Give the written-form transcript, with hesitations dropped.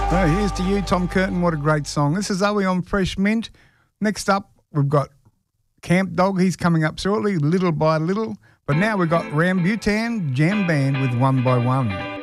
So here's to you, Tom Curtin. What a great song. This is Zoe on Fresh Mint. Next up, we've got Camp Dog. He's coming up shortly, Little by Little. But now we've got Rambutan Jam Band with One by One.